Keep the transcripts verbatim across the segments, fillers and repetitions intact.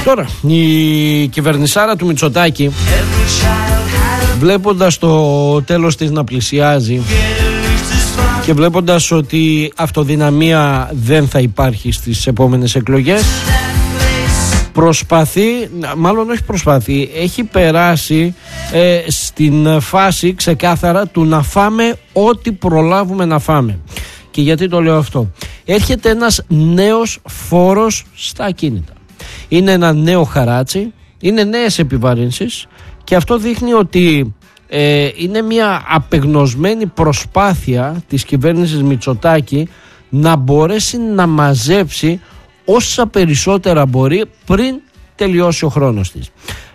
Τώρα, η κυβερνησάρα του Μητσοτάκη, βλέποντας το τέλος της να πλησιάζει και βλέποντας ότι αυτοδυναμία δεν θα υπάρχει στις επόμενες εκλογές, προσπαθεί, μάλλον όχι προσπαθεί, έχει περάσει ε, στην φάση ξεκάθαρα του να φάμε ό,τι προλάβουμε να φάμε. Και γιατί το λέω αυτό? Έρχεται ένας νέος φόρος στα ακίνητα. Είναι ένα νέο χαράτσι, είναι νέες επιβαρύνσεις και αυτό δείχνει ότι ε, είναι μια απεγνωσμένη προσπάθεια της κυβέρνησης Μητσοτάκη να μπορέσει να μαζέψει όσα περισσότερα μπορεί πριν τελειώσει ο χρόνος της.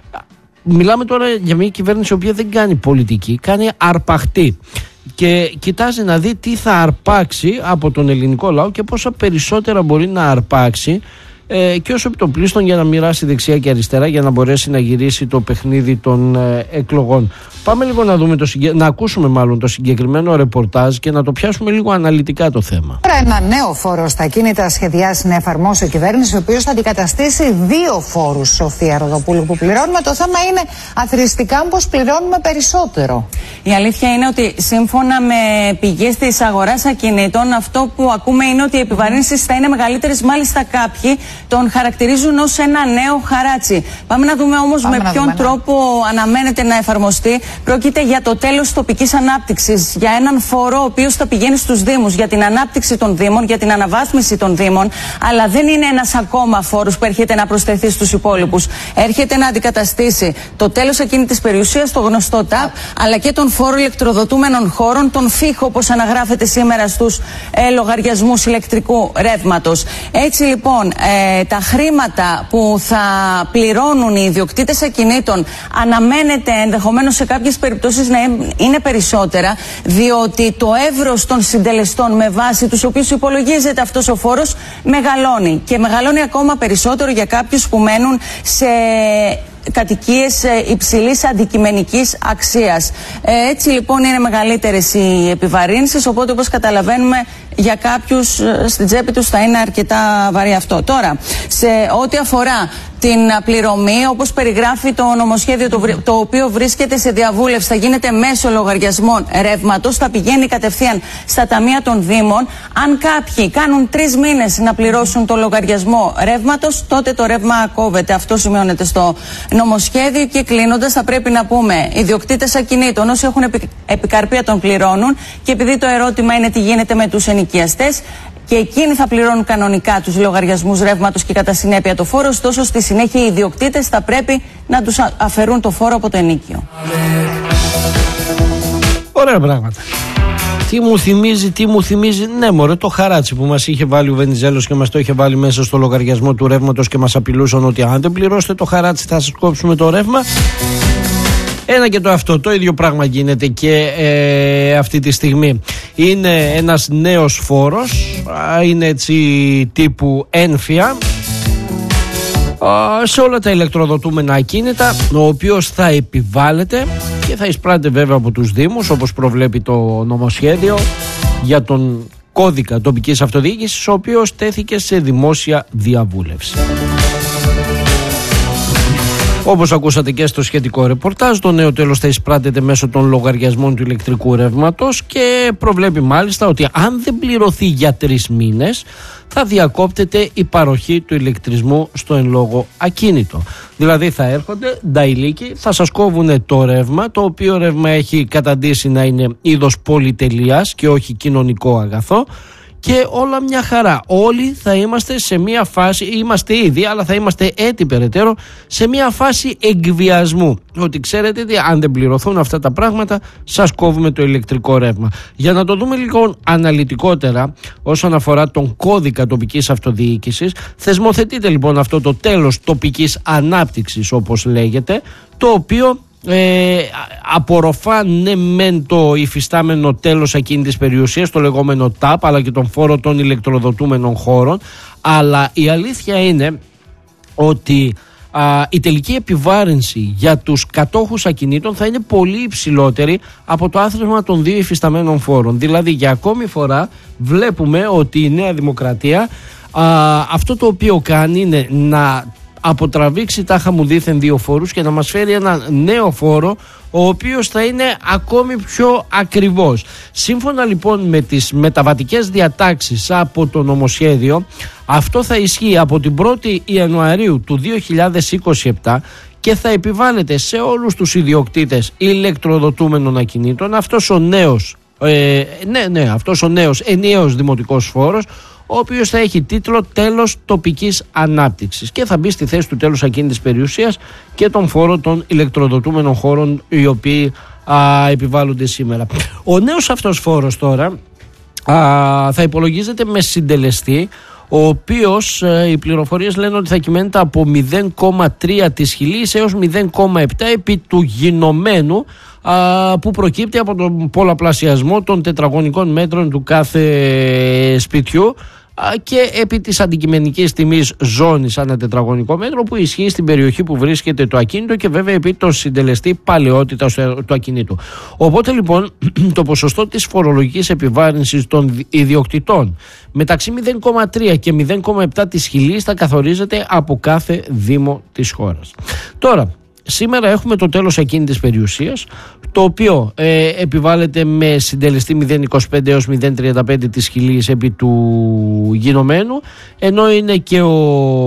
Μιλάμε τώρα για μια κυβέρνηση η οποία δεν κάνει πολιτική, κάνει αρπαχτή και κοιτάζει να δει τι θα αρπάξει από τον ελληνικό λαό και πόσα περισσότερα μπορεί να αρπάξει ε, και όσο επιτοπλίστων για να μοιράσει δεξιά και αριστερά για να μπορέσει να γυρίσει το παιχνίδι των ε, εκλογών. Πάμε λίγο να δούμε το συγκε... να ακούσουμε μάλλον το συγκεκριμένο ρεπορτάζ και να το πιάσουμε λίγο αναλυτικά το θέμα. Τώρα ένα νέο φόρο στα κίνητα σχεδιάσει να εφαρμόσει η κυβέρνηση, ο οποίος θα αντικαταστήσει δύο φόρους, Σοφία Ροδοπούλου, που πληρώνουμε. Το θέμα είναι αθροιστικά πως πληρώνουμε περισσότερο. Η αλήθεια είναι ότι σύμφωνα με πηγές της αγοράς ακινήτων, αυτό που ακούμε είναι ότι οι επιβαρύνσεις θα είναι μεγαλύτερες. Μάλιστα, κάποιοι τον χαρακτηρίζουν ως ένα νέο χαράτσι. Πάμε να δούμε όμως με ποιον δούμε, τρόπο ναι. αναμένεται να εφαρμοστεί. Πρόκειται για το τέλος τοπικής ανάπτυξης, για έναν φόρο ο οποίος θα πηγαίνει στους Δήμους, για την ανάπτυξη των Δήμων, για την αναβάθμιση των Δήμων, αλλά δεν είναι ένας ακόμα φόρος που έρχεται να προσθεθεί στους υπόλοιπους. Έρχεται να αντικαταστήσει το τέλος ακίνητης περιουσίας, το γνωστό ΤΑΠ, αλλά και τον φόρο ηλεκτροδοτούμενων χώρων, τον ΦΥΧ, όπως αναγράφεται σήμερα στους ε, λογαριασμούς ηλεκτρικού ρεύματος. Έτσι λοιπόν, ε, τα χρήματα που θα πληρώνουν οι ιδιοκτήτες ακινήτων αναμένεται ενδεχομένως σε κάποιες περιπτώσεις να είναι περισσότερα, διότι το εύρος των συντελεστών με βάση τους οποίους υπολογίζεται αυτός ο φόρος μεγαλώνει και μεγαλώνει ακόμα περισσότερο για κάποιους που μένουν σε κατοικίες υψηλής αντικειμενικής αξίας. Έτσι λοιπόν είναι μεγαλύτερες οι επιβαρύνσεις, οπότε όπως καταλαβαίνουμε για κάποιους στην τσέπη τους θα είναι αρκετά βαρύ αυτό. Τώρα, σε ό,τι αφορά την πληρωμή, όπως περιγράφει το νομοσχέδιο, το, το οποίο βρίσκεται σε διαβούλευση, θα γίνεται μέσω λογαριασμών ρεύματος, θα πηγαίνει κατευθείαν στα ταμεία των Δήμων. Αν κάποιοι κάνουν τρεις μήνες να πληρώσουν το λογαριασμό ρεύματος, τότε το ρεύμα κόβεται. Αυτό σημειώνεται στο νομοσχέδιο. Και κλείνοντας, θα πρέπει να πούμε, ιδιοκτήτες ακινήτων, όσοι έχουν επι, επικαρπία τον πληρώνουν, και επειδή το ερώτημα είναι τι γίνεται με τους ενοικιαστές, και εκείνοι θα πληρώνουν κανονικά τους λογαριασμούς ρεύματος και κατά συνέπεια το φόρο, ωστόσο στη συνέχεια οι ιδιοκτήτες θα πρέπει να τους αφαιρούν το φόρο από το ενοίκιο. Ωραία πράγματα. Τι μου θυμίζει, τι μου θυμίζει, ναι μωρέ, το χαράτσι που μας είχε βάλει ο Βενιζέλος και μας το είχε βάλει μέσα στο λογαριασμό του ρεύματος και μας απειλούσαν ότι αν δεν πληρώσετε το χαράτσι θα σας κόψουμε το ρεύμα. Ένα και το αυτό, το ίδιο πράγμα γίνεται και ε, αυτή τη στιγμή. Είναι ένας νέος φόρος, είναι έτσι τύπου ένφια, σε όλα τα ηλεκτροδοτούμενα ακίνητα, ο οποίος θα επιβάλλεται και θα εισπράττεται βέβαια από τους Δήμους, όπως προβλέπει το νομοσχέδιο για τον κώδικα τοπικής αυτοδιοίκησης, ο οποίος τέθηκε σε δημόσια διαβούλευση. Όπως ακούσατε και στο σχετικό ρεπορτάζ, το νέο τέλος θα εισπράττεται μέσω των λογαριασμών του ηλεκτρικού ρεύματος και προβλέπει μάλιστα ότι αν δεν πληρωθεί για τρεις μήνες θα διακόπτεται η παροχή του ηλεκτρισμού στο εν λόγω ακίνητο. Δηλαδή θα έρχονται νταϊλίκοι, θα σας κόβουν το ρεύμα, το οποίο ρεύμα έχει καταντήσει να είναι είδος πολυτελείας και όχι κοινωνικό αγαθό, και όλα μια χαρά. Όλοι θα είμαστε σε μια φάση, είμαστε ήδη, αλλά θα είμαστε έτσι περαιτέρω, σε μια φάση εκβιασμού. Ότι ξέρετε τι, αν δεν πληρωθούν αυτά τα πράγματα, σας κόβουμε το ηλεκτρικό ρεύμα. Για να το δούμε λίγο αναλυτικότερα όσον αφορά τον κώδικα τοπικής αυτοδιοίκησης, θεσμοθετείται λοιπόν αυτό το τέλος τοπικής ανάπτυξης, όπως λέγεται, το οποίο Ε, απορροφά ναι μεν το υφιστάμενο τέλος ακίνητης περιουσίας, το λεγόμενο ΤΑΠ, αλλά και τον φόρο των ηλεκτροδοτούμενων χώρων, αλλά η αλήθεια είναι ότι α, η τελική επιβάρυνση για τους κατόχους ακινήτων θα είναι πολύ υψηλότερη από το άθροισμα των δύο υφισταμένων φόρων. Δηλαδή για ακόμη φορά βλέπουμε ότι η Νέα Δημοκρατία α, αυτό το οποίο κάνει είναι να αποτραβήξει τα χαμουδίθεν δύο φόρους και να μας φέρει ένα νέο φόρο, ο οποίος θα είναι ακόμη πιο ακριβώς. Σύμφωνα λοιπόν με τις μεταβατικές διατάξεις από το νομοσχέδιο, αυτό θα ισχύει από την πρώτη Ιανουαρίου του δύο χιλιάδες είκοσι επτά και θα επιβάλλεται σε όλους τους ιδιοκτήτες ηλεκτροδοτούμενων ακινήτων αυτός ο νέος, ε, ναι, ναι, αυτός ο νέος ενιαίος δημοτικός φόρος, ο οποίος θα έχει τίτλο τέλος τοπικής ανάπτυξης και θα μπει στη θέση του τέλους ακίνητης περιουσίας και τον φόρο των ηλεκτροδοτούμενων χώρων, οι οποίοι α, επιβάλλονται σήμερα. Ο νέος αυτός φόρος τώρα α, θα υπολογίζεται με συντελεστή, ο οποίος ε, οι πληροφορίες λένε ότι θα κυμαίνεται από μηδέν κόμμα τρία της χιλής έως μηδέν κόμμα επτά επί του γινωμένου, α, που προκύπτει από τον πολλαπλασιασμό των τετραγωνικών μέτρων του κάθε σπιτιού και επί της αντικειμενικής τιμής ζώνης ανά τετραγωνικό μέτρο που ισχύει στην περιοχή που βρίσκεται το ακίνητο και βέβαια επί το συντελεστή παλαιότητας του ακινήτου. Οπότε λοιπόν το ποσοστό της φορολογικής επιβάρυνσης των ιδιοκτητών μεταξύ μηδέν κόμμα τρία και μηδέν κόμμα επτά της χιλής θα καθορίζεται από κάθε δήμο της χώρας. Τώρα, σήμερα έχουμε το τέλος ακίνητης περιουσίας, το οποίο ε, επιβάλλεται με συντελεστή μηδέν κόμμα είκοσι πέντε έως μηδέν κόμμα τριάντα πέντε της χιλής επί του γινωμένου, ενώ είναι και ο,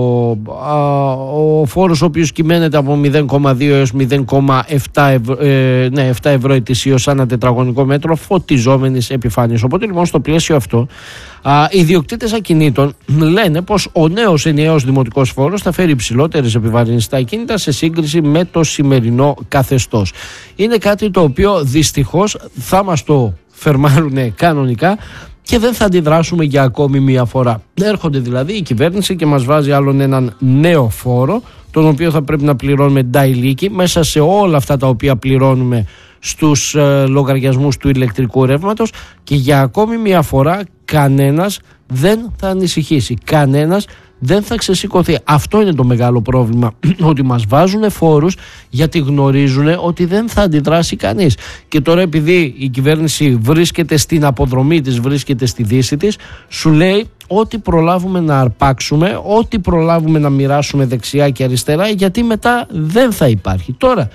α, ο φόρος ο οποίος κυμαίνεται από μηδέν κόμμα δύο έως μηδέν κόμμα επτά ευρώ, ε, ναι, επτά ευρώ ετησίως ανά τετραγωνικό μέτρο φωτιζόμενης επιφάνειας. Οπότε λοιπόν στο πλαίσιο αυτό, Α, οι ιδιοκτήτες ακινήτων λένε πως ο νέος ενιαίος δημοτικός φόρος θα φέρει υψηλότερες επιβαρύνσεις στα ακίνητα σε σύγκριση με το σημερινό καθεστώς. Είναι κάτι το οποίο δυστυχώς θα μας το φερμάρουνε κανονικά και δεν θα αντιδράσουμε για ακόμη μία φορά. Έρχονται δηλαδή η κυβέρνηση και μας βάζει άλλον έναν νέο φόρο, τον οποίο θα πρέπει να πληρώνουμε νταϊλίκι μέσα σε όλα αυτά τα οποία πληρώνουμε στους ε, λογαριασμούς του ηλεκτρικού ρεύματος, και για ακόμη μια φορά κανένας δεν θα ανησυχήσει, κανένας δεν θα ξεσηκωθεί. Αυτό είναι το μεγάλο πρόβλημα, ότι μας βάζουν φόρους γιατί γνωρίζουν ότι δεν θα αντιδράσει κανείς. Και τώρα επειδή η κυβέρνηση βρίσκεται στην αποδρομή της, βρίσκεται στη δύση της, σου λέει ό,τι προλάβουμε να αρπάξουμε, ό,τι προλάβουμε να μοιράσουμε δεξιά και αριστερά, γιατί μετά δεν θα υπάρχει. Τώρα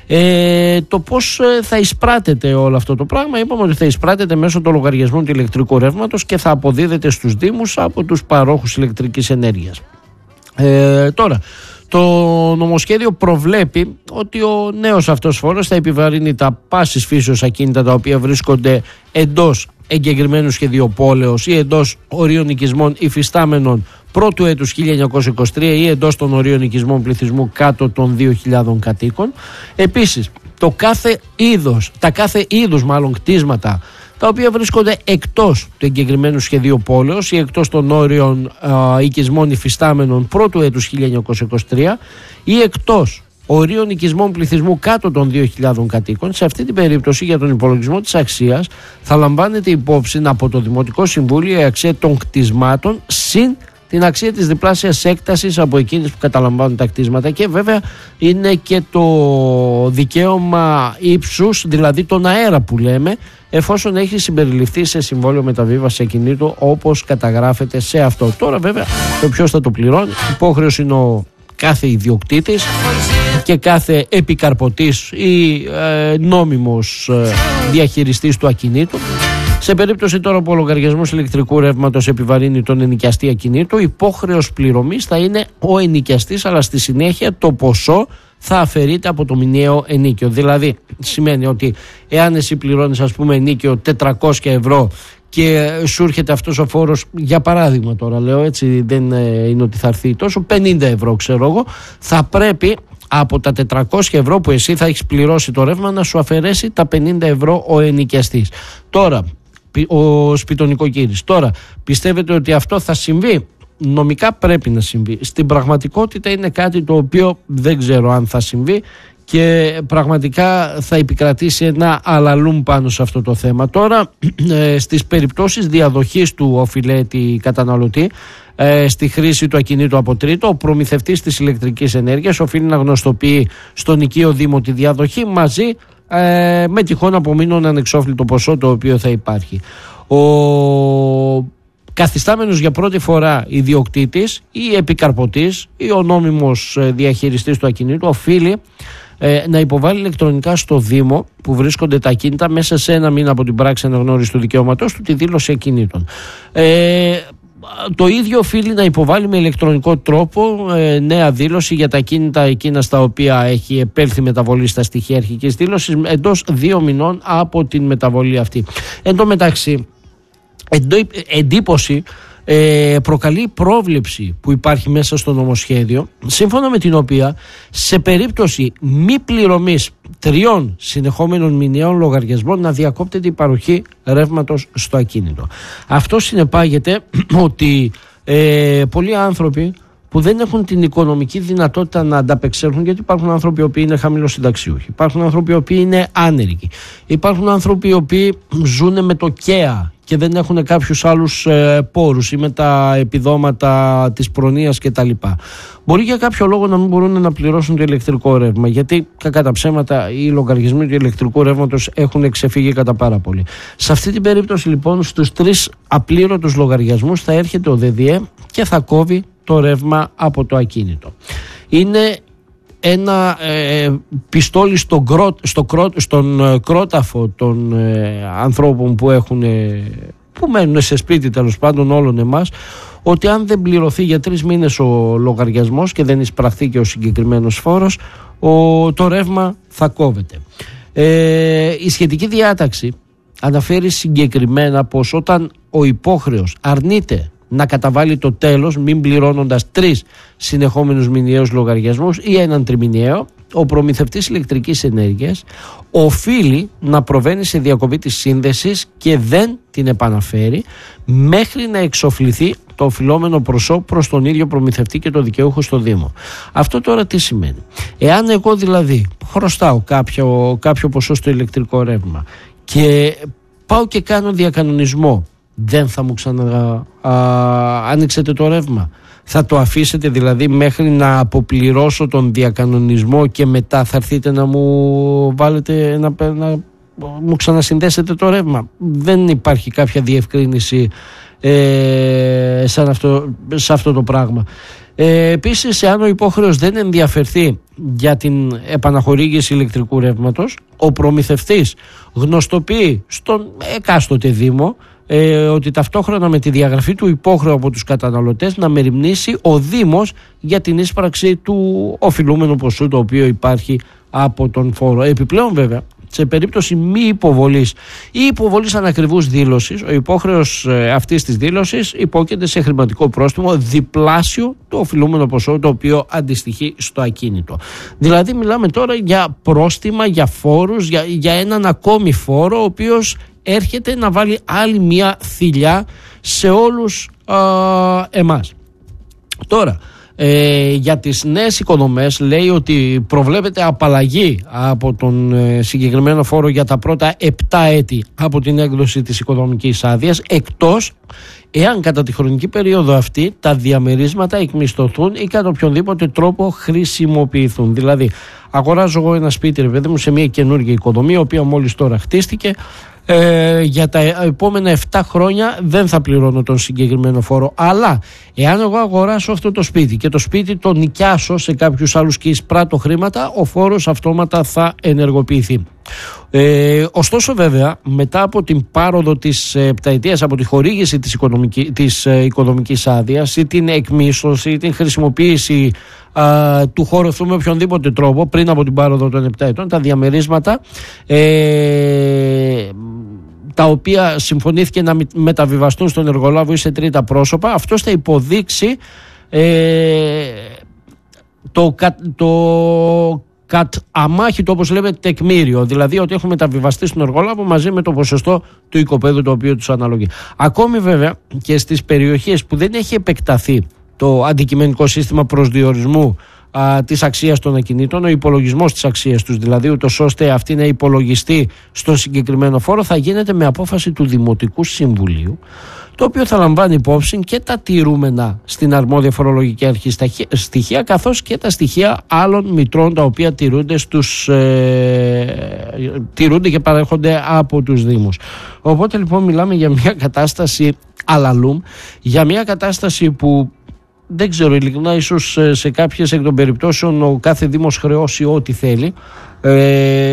Ε, το πώς θα εισπράτεται όλο αυτό το πράγμα, είπαμε ότι θα εισπράτεται μέσω των λογαριασμών του ηλεκτρικού ρεύματος και θα αποδίδεται στους δήμους από τους παρόχους ηλεκτρικής ενέργειας. Ε, τώρα, το νομοσχέδιο προβλέπει ότι ο νέος αυτός φόρος θα επιβαρύνει τα πάσης φύσεως ακίνητα τα οποία βρίσκονται εντός εγκεκριμένου σχεδίου πόλεως ή εντός ορίων οικισμών υφιστάμενων πρώτου έτους χίλια εννιακόσια είκοσι τρία ή εντός των ορίων οικισμών πληθυσμού κάτω των δύο χιλιάδων κατοίκων. Επίσης, το κάθε είδος, τα κάθε είδους μάλλον κτίσματα τα οποία βρίσκονται εκτός του εγκεκριμένου σχεδίου πόλεως ή εκτός των όριων α, οικισμών υφιστάμενων πρώτου έτους χίλια εννιακόσια είκοσι τρία ή εκτός ορίων οικισμών πληθυσμού κάτω των δύο χιλιάδων κατοίκων, σε αυτή την περίπτωση για τον υπολογισμό της αξίας θα λαμβάνεται υπόψη από το Δημοτικό Συμβούλιο η αξία των κτισμάτων συν την αξία της διπλάσιας έκτασης από εκείνες που καταλαμβάνουν τα κτίσματα, και βέβαια είναι και το δικαίωμα ύψους, δηλαδή τον αέρα που λέμε, εφόσον έχει συμπεριληφθεί σε συμβόλαιο μεταβίβασης ακινήτου όπως καταγράφεται σε αυτό. Τώρα βέβαια το ποιος θα το πληρώνει, υπόχρεος είναι ο κάθε ιδιοκτήτης και κάθε επικαρποτής ή ε, νόμιμος ε, διαχειριστής του ακινήτου. Σε περίπτωση τώρα που ο λογαριασμός ηλεκτρικού ρεύματος επιβαρύνει τον ενοικιαστή ακινήτου, υπόχρεος πληρωμής θα είναι ο ενοικιαστής, αλλά στη συνέχεια το ποσό θα αφαιρείται από το μηνιαίο ενίκιο. Δηλαδή σημαίνει ότι εάν εσύ πληρώνεις ας πούμε ενίκιο τετρακόσια ευρώ και σου έρχεται αυτός ο φόρος, για παράδειγμα τώρα λέω έτσι, δεν είναι ότι θα έρθει τόσο, πενήντα ευρώ ξέρω εγώ, θα πρέπει από τα τετρακόσια ευρώ που εσύ θα έχεις πληρώσει το ρεύμα να σου αφαιρέσει τα πενήντα ευρώ ο ενοικιαστής. Τώρα, ο σπιτονικοκύρης. Τώρα, πιστεύετε ότι αυτό θα συμβεί? Νομικά πρέπει να συμβεί. Στην πραγματικότητα είναι κάτι το οποίο δεν ξέρω αν θα συμβεί και πραγματικά θα επικρατήσει ένα αλαλούμ πάνω σε αυτό το θέμα. Τώρα, ε, στις περιπτώσεις διαδοχής του οφειλέτη καταναλωτή ε, στη χρήση του ακινήτου από τρίτο, ο προμηθευτής της ηλεκτρικής ενέργειας οφείλει να γνωστοποιεί στον οικείο δήμο τη διαδοχή μαζί ε, με τυχόν απομείνον ανεξόφλητο ποσό το οποίο θα υπάρχει. Ο καθιστάμενος για πρώτη φορά ιδιοκτήτης ή επικαρπωτής ή ο νόμιμος διαχειριστής του ακινήτου οφείλει ε, να υποβάλει ηλεκτρονικά στο Δήμο που βρίσκονται τα ακίνητα μέσα σε ένα μήνα από την πράξη αναγνώρισης του δικαιώματος του τη δήλωση ακινήτων. Ε, Το ίδιο οφείλει να υποβάλει με ηλεκτρονικό τρόπο ε, νέα δήλωση για τα ακίνητα εκείνα στα οποία έχει επέλθει μεταβολή στα στοιχεία αρχικής δήλωσης εντός δύο μηνών από την μεταβολή αυτή. Εν τω μεταξύ, εντό, εντύπωση ε, προκαλεί η πρόβλεψη που υπάρχει μέσα στο νομοσχέδιο, σύμφωνα με την οποία σε περίπτωση μη πληρωμής τριών συνεχόμενων μηνιαίων λογαριασμών να διακόπτεται η παροχή ρεύματος στο ακίνητο. Αυτό συνεπάγεται ότι ε, πολλοί άνθρωποι που δεν έχουν την οικονομική δυνατότητα να ανταπεξέλθουν, γιατί υπάρχουν άνθρωποι οι οποίοι είναι χαμηλοσυνταξιούχοι, υπάρχουν άνθρωποι οι οποίοι είναι άνεργοι, υπάρχουν άνθρωποι οι οποίοι ζουν με το ΚΕΑ και δεν έχουν κάποιους άλλους ε, πόρους ή με τα επιδόματα της προνοίας κτλ. Μπορεί για κάποιο λόγο να μην μπορούν να πληρώσουν το ηλεκτρικό ρεύμα, γιατί κακά τα ψέματα οι λογαριασμοί του ηλεκτρικού ρεύματος έχουν ξεφύγει κατά πάρα πολύ. Σε αυτή την περίπτωση λοιπόν στους τρεις απλήρωτους λογαριασμούς θα έρχεται ο ΔΔΕ και θα κόβει το ρεύμα από το ακίνητο. Είναι ένα ε, πιστόλι στον, κρό, στο κρό, στον ε, κρόταφο των ε, ανθρώπων που, έχουν, ε, που μένουν σε σπίτι, τέλος πάντων όλων εμάς, ότι αν δεν πληρωθεί για τρεις μήνες ο λογαριασμός και δεν εισπραχθεί και ο συγκεκριμένος φόρος, ο, το ρεύμα θα κόβεται. Ε, η σχετική διάταξη αναφέρει συγκεκριμένα πως όταν ο υπόχρεος αρνείται να καταβάλει το τέλος μην πληρώνοντας τρεις συνεχόμενους μηνιαίους λογαριασμούς ή έναν τριμηνιαίο, ο προμηθευτής ηλεκτρικής ενέργειας οφείλει να προβαίνει σε διακοπή της σύνδεσης και δεν την επαναφέρει μέχρι να εξοφληθεί το οφειλόμενο ποσό προς τον ίδιο προμηθευτή και το δικαιούχο στο Δήμο. Αυτό τώρα τι σημαίνει? Εάν εγώ δηλαδή χρωστάω κάποιο, κάποιο ποσό στο ηλεκτρικό ρεύμα και πάω και κάνω διακανονισμό, δεν θα μου ξανα α, άνοιξετε το ρεύμα? Θα το αφήσετε δηλαδή μέχρι να αποπληρώσω τον διακανονισμό και μετά θα έρθετε να μου βάλετε να, να μου ξανασυνδέσετε το ρεύμα? Δεν υπάρχει κάποια διευκρίνηση ε, σαν αυτό, σε αυτό το πράγμα. Ε, επίσης, εάν ο υπόχρεος δεν ενδιαφερθεί για την επαναχορήγηση ηλεκτρικού ρεύματος, ο προμηθευτής γνωστοποιεί στον εκάστοτε Δήμο ε, ότι ταυτόχρονα με τη διαγραφή του υπόχρεου από τους καταναλωτές να μεριμνήσει ο Δήμος για την ίσπραξη του οφειλούμενου ποσού το οποίο υπάρχει από τον φόρο. Επιπλέον βέβαια, σε περίπτωση μη υποβολής ή υποβολής ανακριβούς δήλωσης, ο υπόχρεος ε, αυτής της δήλωσης υπόκειται σε χρηματικό πρόστιμο διπλάσιο το οφειλούμενο ποσό το οποίο αντιστοιχεί στο ακίνητο. Δηλαδή μιλάμε τώρα για πρόστιμα, για φόρους, για, για έναν ακόμη φόρο ο οποίος έρχεται να βάλει άλλη μια θηλιά σε όλους α, εμάς. Τώρα, Ε, για τις νέες οικοδομές λέει ότι προβλέπεται απαλλαγή από τον ε, συγκεκριμένο φόρο για τα πρώτα επτά έτη από την έκδοση της οικοδομικής άδειας, εκτός εάν κατά τη χρονική περίοδο αυτή τα διαμερίσματα εκμισθωθούν ή κατά οποιονδήποτε τρόπο χρησιμοποιηθούν. Δηλαδή αγοράζω εγώ ένα σπίτι, ρε παιδί μου, σε μια καινούργια οικοδομή η οποία μόλις τώρα χτίστηκε. Ε, για τα επόμενα επτά χρόνια δεν θα πληρώνω τον συγκεκριμένο φόρο, αλλά εάν εγώ αγοράσω αυτό το σπίτι και το σπίτι το νοικιάσω σε κάποιους άλλους και εισπράττω χρήματα, ο φόρος αυτόματα θα ενεργοποιηθεί. Ε, ωστόσο βέβαια, μετά από την πάροδο της επταετίας, από τη χορήγηση της, οικονομική, της ε, οικοδομικής άδειας ή την εκμίσθωση ή την χρησιμοποίηση α, του χώρου αυτού με οποιονδήποτε τρόπο πριν από την πάροδο των επτά ετών, τα διαμερίσματα ε, τα οποία συμφωνήθηκε να μεταβιβαστούν στον εργολάβο ή σε τρίτα πρόσωπα, αυτός θα υποδείξει ε, το, το κατ αμάχητο, όπως λέμε, τεκμήριο, δηλαδή ότι έχουν μεταβιβαστεί στον εργολάβο μαζί με το ποσοστό του οικοπαίδου το οποίο τους αναλογεί. Ακόμη βέβαια και στις περιοχές που δεν έχει επεκταθεί το αντικειμενικό σύστημα προσδιορισμού α, της αξίας των ακινήτων, ο υπολογισμός της αξίας τους δηλαδή, ούτως ώστε αυτή να υπολογιστεί στον συγκεκριμένο φόρο, θα γίνεται με απόφαση του Δημοτικού Συμβουλίου, το οποίο θα λαμβάνει υπόψη και τα τηρούμενα στην αρμόδια φορολογική αρχή στοιχεία, καθώς και τα στοιχεία άλλων μητρών τα οποία τηρούνται, στους, ε, τηρούνται και παρέχονται από τους Δήμους. Οπότε λοιπόν μιλάμε για μια κατάσταση αλαλούμ, για μια κατάσταση που δεν ξέρω ειλικρινά, ίσως σε κάποιες εκ των περιπτώσεων ο κάθε Δήμος χρεώσει ό,τι θέλει. Ε,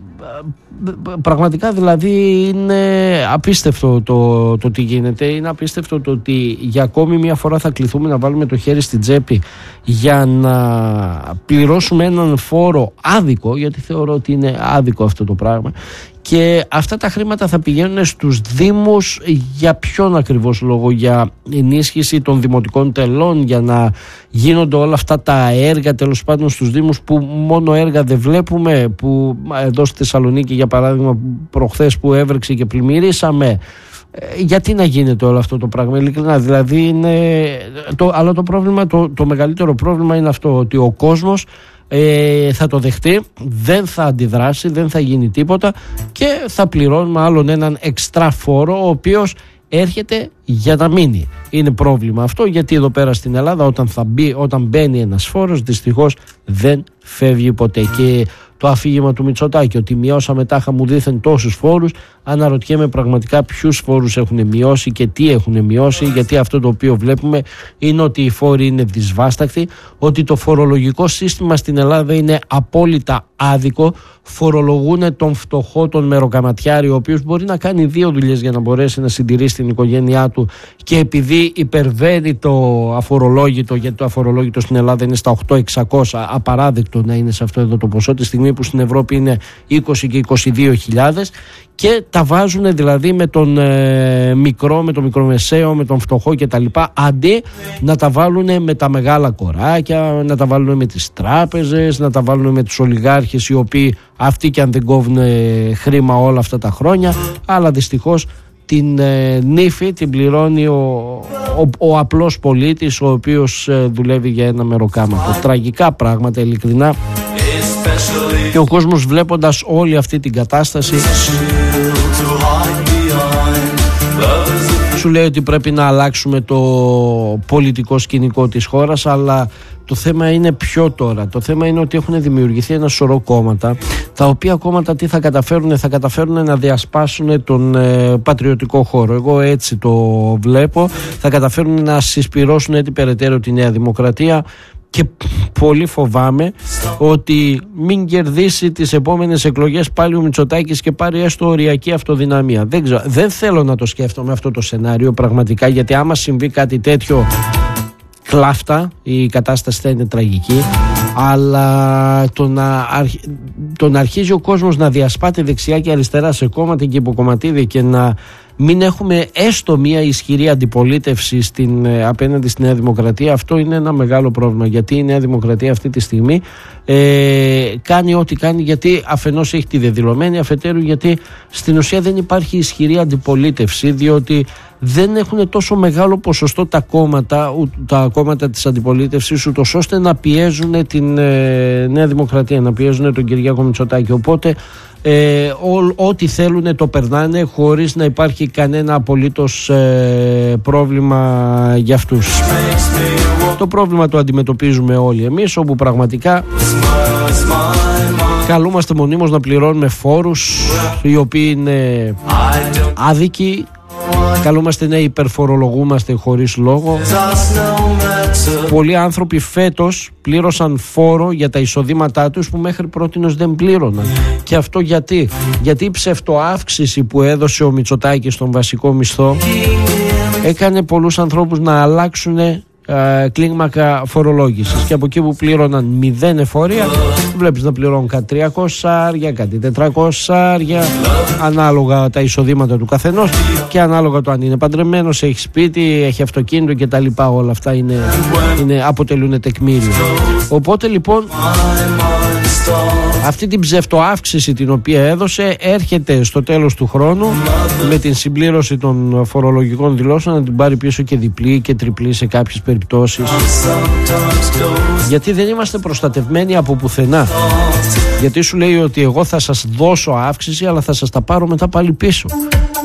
πραγματικά δηλαδή είναι απίστευτο το, το τι γίνεται. Είναι απίστευτο το ότι για ακόμη μια φορά θα κληθούμε να βάλουμε το χέρι στην τσέπη για να πληρώσουμε έναν φόρο άδικο, γιατί θεωρώ ότι είναι άδικο αυτό το πράγμα, και αυτά τα χρήματα θα πηγαίνουν στους Δήμους για ποιον ακριβώς λόγο? Για ενίσχυση των δημοτικών τελών, για να γίνονται όλα αυτά τα έργα τέλος πάντων στους Δήμους, που μόνο έργα δεν βλέπουμε, που εδώ στη Θεσσαλονίκη για παράδειγμα προχθές που έβρεξε και πλημμυρίσαμε. Γιατί να γίνεται όλο αυτό το πράγμα, ειλικρινά? Δηλαδή είναι το, αλλά το πρόβλημα, το, το μεγαλύτερο πρόβλημα είναι αυτό, ότι ο κόσμος Ε, θα το δεχτεί, δεν θα αντιδράσει, δεν θα γίνει τίποτα και θα πληρώνουμε άλλον έναν εξτρά φόρο, ο οποίος έρχεται για να μείνει. Είναι πρόβλημα αυτό, γιατί εδώ πέρα στην Ελλάδα όταν, θα μπει, όταν μπαίνει ένας φόρος, δυστυχώς δεν φεύγει ποτέ. Και το αφήγημα του Μητσοτάκη ότι μειώσαμε τάχα μου δήθεν τόσους φόρους, αναρωτιέμαι πραγματικά ποιους φόρους έχουν μειώσει και τι έχουν μειώσει, γιατί αυτό το οποίο βλέπουμε είναι ότι οι φόροι είναι δυσβάστακτοι, ότι το φορολογικό σύστημα στην Ελλάδα είναι απόλυτα άδικο. Φορολογούν τον φτωχό, τον μεροκαματιάρη, ο οποίος μπορεί να κάνει δύο δουλειές για να μπορέσει να συντηρήσει την οικογένειά του, και επειδή υπερβαίνει το αφορολόγητο, γιατί το αφορολόγητο στην Ελλάδα είναι στα οκτώ χιλιάδες εξακόσια, απαράδεκτο να είναι σε αυτό εδώ το ποσό, τη στιγμή που στην Ευρώπη είναι είκοσι και είκοσι δύο χιλιάδες, και τα βάζουν δηλαδή με τον ε, μικρό, με τον μικρομεσαίο, με τον φτωχό κτλ. Αντί να τα βάλουν με τα μεγάλα κοράκια, να τα βάλουν με τις τράπεζες, να τα βάλουν με τους ολιγάρχες, οι οποίοι αυτοί και αν δεν κόβουν χρήμα όλα αυτά τα χρόνια, αλλά δυστυχώς την ε, νύφη την πληρώνει ο, ο, ο απλός πολίτης, ο οποίος ε, δουλεύει για ένα μεροκάματο. Τραγικά πράγματα, ειλικρινά. Και ο κόσμος, βλέποντας όλη αυτή την κατάσταση, σου λέει ότι πρέπει να αλλάξουμε το πολιτικό σκηνικό της χώρας, αλλά το θέμα είναι ποιο τώρα? Το θέμα είναι ότι έχουν δημιουργηθεί ένα σωρό κόμματα, τα οποία κόμματα τι θα καταφέρουν? Θα καταφέρουν να διασπάσουν τον ε, πατριωτικό χώρο. Εγώ έτσι το βλέπω. Θα καταφέρουν να συσπυρώσουν έτσι περαιτέρω τη Νέα Δημοκρατία, και πολύ φοβάμαι ότι μην κερδίσει τις επόμενες εκλογές πάλι ο Μητσοτάκης και πάρει έστω οριακή αυτοδυναμία. Δεν ξέρω, δεν θέλω να το σκέφτομαι αυτό το σενάριο πραγματικά, γιατί άμα συμβεί κάτι τέτοιο, κλάφτα, η κατάσταση θα είναι τραγική. Αλλά το να, αρχ... το να αρχίζει ο κόσμος να διασπάται δεξιά και αριστερά σε κόμματα και υποκομματίδια, και να μην έχουμε έστω μια ισχυρή αντιπολίτευση στην, απέναντι στη Νέα Δημοκρατία, αυτό είναι ένα μεγάλο πρόβλημα. Γιατί η Νέα Δημοκρατία αυτή τη στιγμή ε, κάνει ό,τι κάνει, γιατί αφενός έχει τη δεδηλωμένη, αφετέρου γιατί στην ουσία δεν υπάρχει ισχυρή αντιπολίτευση, διότι δεν έχουν τόσο μεγάλο ποσοστό τα κόμματα, τα κόμματα της αντιπολίτευσης, ούτως ώστε να πιέζουν την ε, Νέα Δημοκρατία, να πιέζουν τον Κυριάκο Μητσοτάκη. Οπότε ε, ό, ό,τι θέλουν το περνάνε, χωρίς να υπάρχει κανένα απολύτως ε, πρόβλημα για αυτούς. Το πρόβλημα το αντιμετωπίζουμε όλοι εμείς, όπου πραγματικά καλούμαστε μονίμως να πληρώνουμε φόρους οι οποίοι είναι άδικοι. Καλούμαστε να υπερφορολογούμαστε χωρίς λόγο. Πολλοί άνθρωποι φέτος πλήρωσαν φόρο για τα εισοδήματά τους που μέχρι πρότινος δεν πλήρωναν. Και αυτό γιατί? Γιατί η ψευτοαύξηση που έδωσε ο Μητσοτάκης στον βασικό μισθό έκανε πολλούς ανθρώπους να αλλάξουν κλίμακα φορολόγησης, και από εκεί που πλήρωναν μηδέν εφορία βλέπεις να πληρώνουν κάτι τριακόσια άρια, κάτι τετρακόσια άρια, ανάλογα τα εισοδήματα του καθενός και ανάλογα το αν είναι παντρεμένος, έχει σπίτι, έχει αυτοκίνητο και τα λοιπά. Όλα αυτά είναι, είναι, αποτελούν τεκμήριο. Οπότε λοιπόν αυτή την ψευτοαύξηση την οποία έδωσε έρχεται στο τέλος του χρόνου με την συμπλήρωση των φορολογικών δηλώσεων να την πάρει πίσω και διπλή και τριπλή σε κάποιες περιπτώσεις, γιατί δεν είμαστε προστατευμένοι από πουθενά. Γιατί σου λέει ότι εγώ θα σας δώσω αύξηση, αλλά θα σας τα πάρω μετά πάλι πίσω.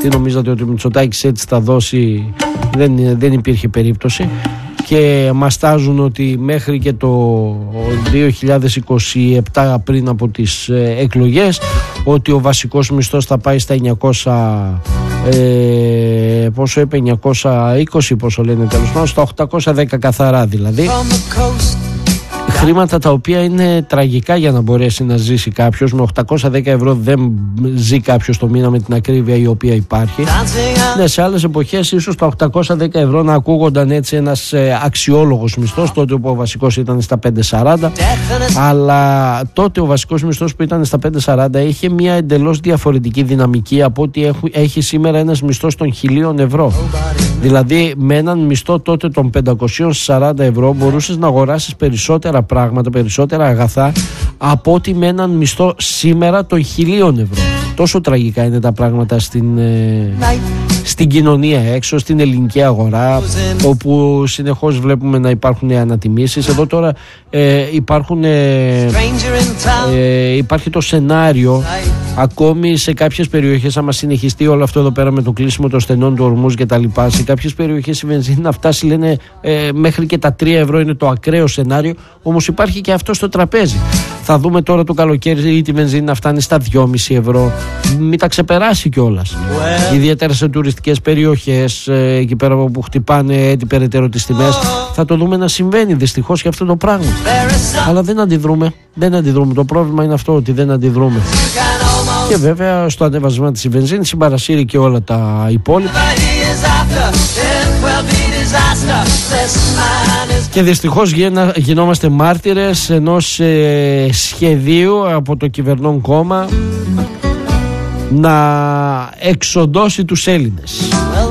Τι νομίζατε ότι ο Μητσοτάκης έτσι θα δώσει? Δεν, δεν υπήρχε περίπτωση. Και μας τάζουν ότι μέχρι και το δύο χιλιάδες είκοσι επτά, πριν από τις ε, εκλογές, ότι ο βασικός μισθός θα πάει στα εννιακόσια, ε, πόσο είπε, εννιακόσια είκοσι, πόσο λένε τέλος πάντων, στα οκτακόσια δέκα καθαρά δηλαδή. Χρήματα τα οποία είναι τραγικά για να μπορέσει να ζήσει κάποιος. Με οκτακόσια δέκα ευρώ δεν ζει κάποιος το μήνα με την ακρίβεια η οποία υπάρχει. Ναι, σε άλλες εποχές ίσως τα οκτακόσια δέκα ευρώ να ακούγονταν έτσι ένας ε, αξιόλογος μισθός, τότε που ο βασικός ήταν στα πεντακόσια σαράντα. Αλλά τότε ο βασικός μισθός που ήταν στα πεντακόσια σαράντα είχε μια εντελώς διαφορετική δυναμική από ό,τι έχει σήμερα ένας μισθός των χιλίων ευρώ. Δηλαδή με έναν μισθό τότε των πεντακόσια σαράντα ευρώ μπορούσες να αγοράσεις περισσότερα πράγματα, περισσότερα αγαθά από ότι με έναν μισθό σήμερα των χιλίων ευρώ. Τόσο τραγικά είναι τα πράγματα στην, ε, στην κοινωνία έξω, στην ελληνική αγορά, όπου συνεχώς βλέπουμε να υπάρχουν ανατιμήσεις. Εδώ τώρα ε, υπάρχουν, ε, ε, υπάρχει το σενάριο ακόμη σε κάποιες περιοχές, άμα συνεχιστεί όλο αυτό εδώ πέρα με το κλείσιμο των στενών του Ορμούζ και τα λοιπά, σε κάποιες περιοχές η βενζίνη να φτάσει, λένε, ε, μέχρι και τα τρία ευρώ είναι το ακραίο σενάριο, όμως υπάρχει και αυτό στο τραπέζι. Θα δούμε τώρα το καλοκαίρι τη βενζίνη να φτάνει στα δυόμισι ευρώ, μην τα ξεπεράσει κιόλας. Well. Ιδιαίτερα σε τουριστικές περιοχές, ε, εκεί πέρα που χτυπάνε έτσι περαιτέρω τις τιμές, θα το δούμε να συμβαίνει δυστυχώς και αυτό το πράγμα. Αλλά δεν αντιδρούμε, δεν αντιδρούμε. Το πρόβλημα είναι αυτό, ότι δεν αντιδρούμε. Και βέβαια στο ανέβασμα της βενζίνης συμπαρασύρει και όλα τα υπόλοιπα. Και δυστυχώς γινόμαστε μάρτυρες ενός ε, σχεδίου από το κυβερνών κόμμα να εξοντώσει τους Έλληνες.